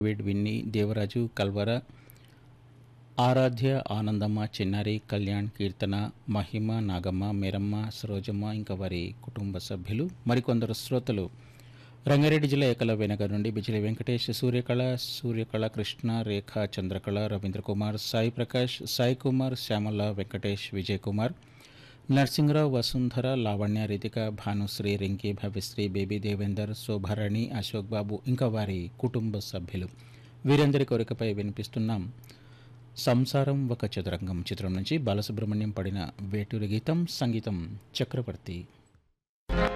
David, Winnie, Devaraju, కల్వర, ఆరాధ్య, ఆనందమ్మ, చిన్నారి, కళ్యాణ్, కీర్తన, మహిమ, నాగమ్మ, మేరమ్మ, సరోజమ్మ ఇంకా వారి కుటుంబ సభ్యులు. మరికొందరు శ్రోతలు రంగారెడ్డి జిల్లా ఏకలవ్య నగర్ నుండి బిజిలి వెంకటేష్, సూర్యకళ, కృష్ణ, రేఖ, చంద్రకళ, రవీంద్ర కుమార్, సాయి ప్రకాష్, సాయి కుమార్, శ్యామల, వెంకటేష్, విజయ్ కుమార్, నర్సింగరావు, వసుంధర, లావణ్య, రితిక, భానుశ్రీ, రింకి, భవ్యశ్రీ, బేబీ, దేవేందర్, శోభారాణి, అశోక్ బాబు ఇంకా వారి కుటుంబ సభ్యులు వీరందరి కోరికపై వినిపిస్తున్నాం సంసారం ఒక చతురంగం చిత్రం నుంచి బాలసుబ్రహ్మణ్యం పడిన వేటూరి గీతం, సంగీతం చక్రవర్తి.